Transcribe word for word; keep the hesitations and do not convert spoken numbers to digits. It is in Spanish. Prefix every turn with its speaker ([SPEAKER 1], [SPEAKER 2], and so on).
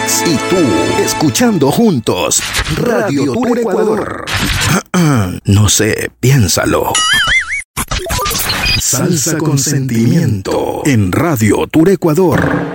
[SPEAKER 1] Alex y tú, escuchando juntos Radio Tour Ecuador. No sé, piénsalo. Salsa con sentimiento en Radio Tour Ecuador.